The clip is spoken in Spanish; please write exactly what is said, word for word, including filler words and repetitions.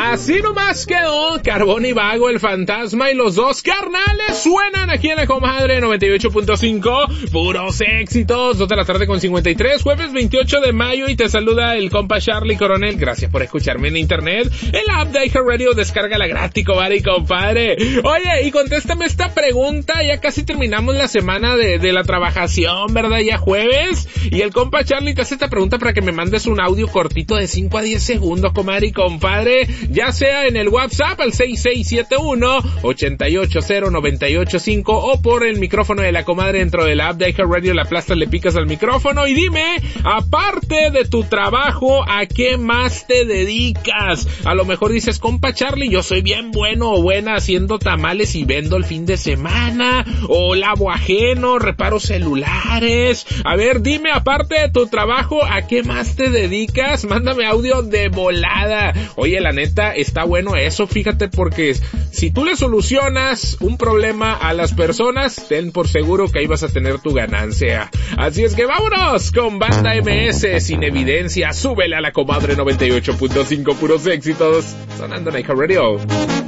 Así nomás quedó Carbón y Vago, el fantasma y los dos carnales suenan aquí en la comadre noventa y ocho punto cinco, puros éxitos, dos de la tarde con cincuenta y tres, jueves veintiocho de mayo, y te saluda el compa Charlie Coronel. Gracias por escucharme en internet, el app de iHeartRadio, descárgala gratis, comadre y compadre. Oye, y contéstame esta pregunta, ya casi terminamos la semana de, de la trabajación, ¿verdad? Ya jueves, y el compa Charlie te hace esta pregunta para que me mandes un audio cortito de cinco a diez segundos, comadre y compadre, ya sea en el WhatsApp al seis seis siete uno, ocho ocho cero, nueve ocho cinco o por el micrófono de la comadre dentro de la app de iHeartRadio, la aplastas, le picas al micrófono y dime, aparte de tu trabajo, ¿a qué más te dedicas? A lo mejor dices, compa Charlie, yo soy bien bueno o buena haciendo tamales y vendo el fin de semana, o lavo ajeno, reparo celulares. A ver, dime, aparte de tu trabajo, ¿a qué más te dedicas? Mándame audio de volada. Oye, la neta, está bueno eso, fíjate, porque si tú le solucionas un problema a las personas, ten por seguro que ahí vas a tener tu ganancia. Así es que vámonos con Banda M S, Sin Evidencia. Súbele a la comadre noventa y ocho punto cinco, puros éxitos, sonando en iHeartRadio.